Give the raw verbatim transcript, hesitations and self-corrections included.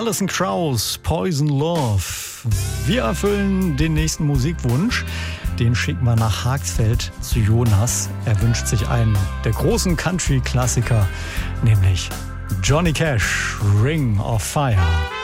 Alison Krauss, Poison Love. Wir erfüllen den nächsten Musikwunsch. Den schicken wir nach Haxfeld zu Jonas. Er wünscht sich einen der großen Country-Klassiker, nämlich Johnny Cash, Ring of Fire.